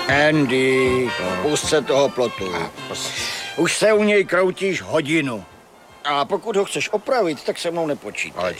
Andy, pust se toho plotu. Už se u něj kroutíš hodinu. A pokud ho chceš opravit, tak se mnou nepočítaj.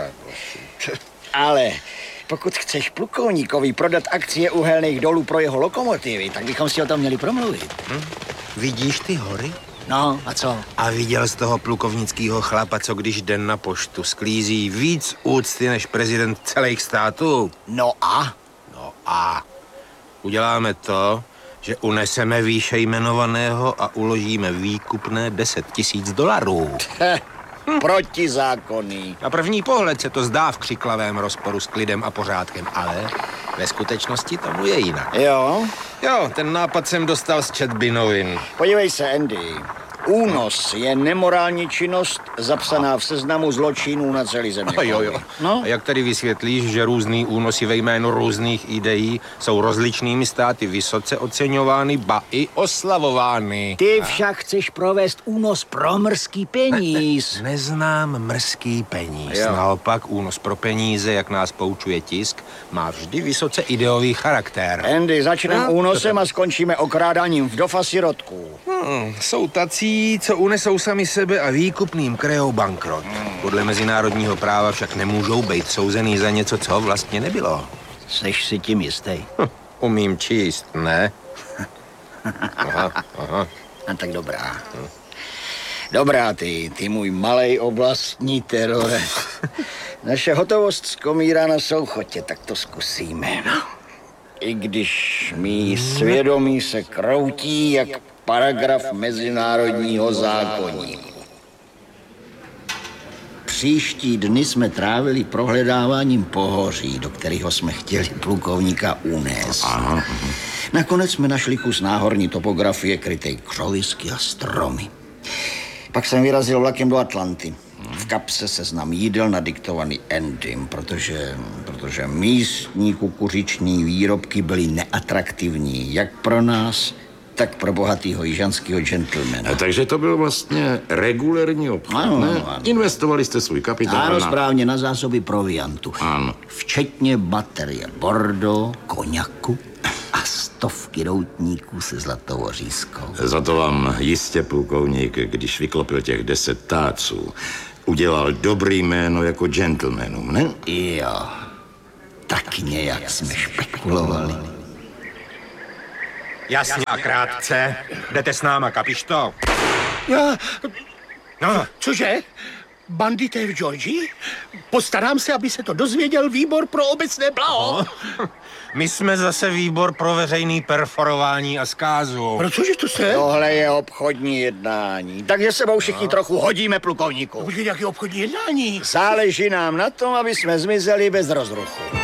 Ale pokud chceš plukovníkovi prodat akcie uhelných dolů pro jeho lokomotivy, tak bychom si o tom měli promluvit. Vidíš ty hory? No, a co? A viděl z toho plukovnického chlapa, co když den na poštu sklízí víc úcty než prezident celých států? No a? Uděláme to, že uneseme výše jmenovaného a uložíme výkupné $10 000. Protizákonný. Na první pohled se to zdá v křiklavém rozporu s klidem a pořádkem, ale ve skutečnosti tomu je jinak. Jo? Jo, ten nápad jsem dostal z četby novin. Podívej se, Andy. Únos je nemorální činnost zapsaná v seznamu zločinů na celý země. Jo. No? A jak tady vysvětlíš, že různý únosy ve jménu různých ideí jsou rozličnými státy vysoce oceňovány, ba i oslavovány? Ty však chceš provést únos pro mrzký peníz. Neznám mrzký peníz. Jo. Naopak únos pro peníze, jak nás poučuje tisk, má vždy vysoce ideový charakter. Andy, začneme únosem a skončíme okrádáním vdov a sirotků. Jsou tací, co unesou sami sebe a výkupným krejou bankrot. Podle mezinárodního práva však nemůžou být souzený za něco, co vlastně nebylo. Seš si tím jistý? Umím číst, ne? Aha. A tak dobrá. Dobrá ty můj malej oblastní terore. Naše hotovost skomírá na souchotě, tak to zkusíme. I když mý svědomí se kroutí jak paragraf mezinárodního zákoníku. Příští dny jsme trávili prohledáváním pohoří, do kterého jsme chtěli plukovníka unést. Nakonec jsme našli kus náhorní topografie krytej křovisky a stromy. Pak jsem vyrazil vlakem do Atlanty. V kapse seznam jídel nadiktovaný Andym, protože místní kukuřiční výrobky byly neatraktivní jak pro nás, tak pro bohatýho jižanského gentlemana. Takže to byl vlastně regulérní obchod, Ano. Investovali jste svůj kapitál Ano, správně, na zásoby proviantu. Ano. Včetně baterie Bordeaux, koněku a stovky doutníků se zlatou řízkou. Za to vám jistě plukovník, když vyklopil těch 10 táců, udělal dobrý jméno jako gentlemanům, ne? Jo, tak nějak jsme špekulovali. Jasně a krátce. Jdete s náma, kapiš to? No. Cože? Bandité v Georgii? Postarám se, aby se to dozvěděl výbor pro obecné blaho. My jsme zase výbor pro veřejný perforování a zkázu. Cože to se? Tohle je obchodní jednání, takže sebou všichni trochu hodíme plukovníku. Počkej, nějaké obchodní jednání. Záleží nám na tom, aby jsme zmizeli bez rozruchu.